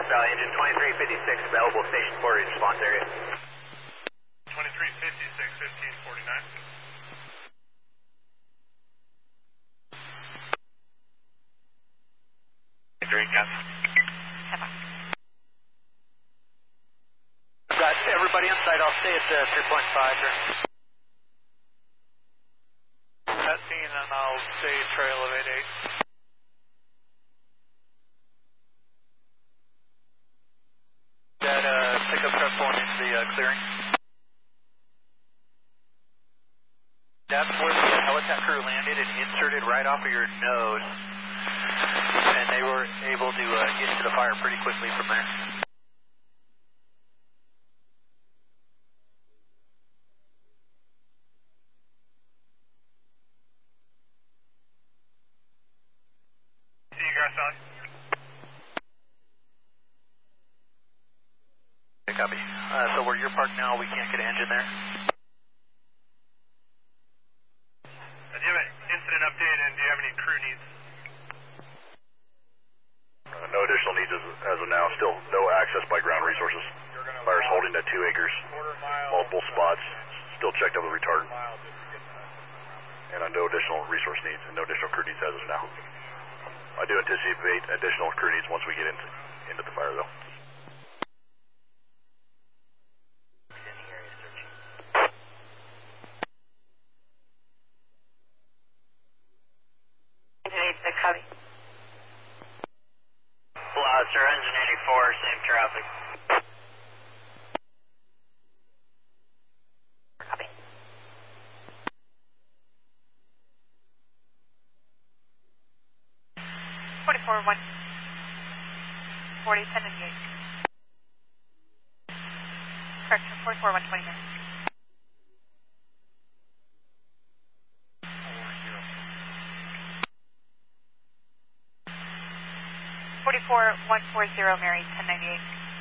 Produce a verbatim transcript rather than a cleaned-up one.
Valley, engine twenty-three fifty-six, available station four response area. twenty-three fifty-six, fifteen forty-nine. Drink up. Got everybody on site. I'll stay at uh, three point five, sir. Testing, and I'll stay trail of eight eight. That uh, pickup truck pulling into the uh, clearing. That's where the helipad crew landed and inserted right off of your nose. And they were able to uh, get to the fire pretty quickly from there. See you guys on. Okay, copy. Uh, so where you're parked now, we can't get an engine there. Do you have an incident update, and do you have any crew needs? Uh, no additional needs as, as of now. Still no access by ground resources. Fire's holding at two acres. Multiple spots. Still checked out the retardant. And uh, no additional resource needs and no additional crew needs as of now. I do anticipate additional crew needs once we get into, into the fire, though. Copy. Blaster, engine eighty-four, same traffic. Copy. forty-four, one forty, ten ninety-eight. Correction, forty-four, one twenty-nine. forty-four, one forty, Mary, ten ninety-eight.